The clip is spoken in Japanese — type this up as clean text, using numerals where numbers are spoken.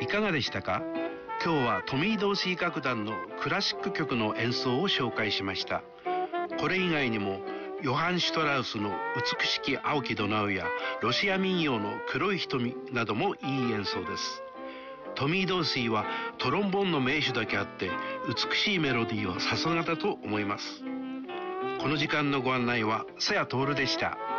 かがでしたか？今日はトミー・ドーシー楽団のクラシック曲の演奏を紹介しました。これ以外にもヨハン・シュトラウスの美しき青きドナウやロシア民謡の黒い瞳などもいい演奏です。トミー・ドーシーはトロンボーンの名手だけあって美しいメロディーはさすがだと思います。この時間のご案内は瀬谷徹でした。